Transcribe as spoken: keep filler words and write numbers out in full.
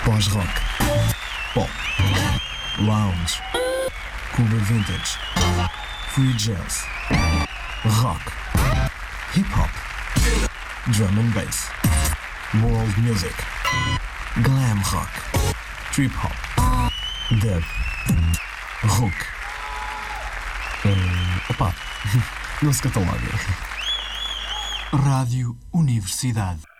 Pós-rock, pop, lounge, cover vintage, free jazz, rock, hip-hop, drum and bass, world music, glam rock, trip-hop, dub, rock. Uh, opá, não se cataloga. Rádio Universidade.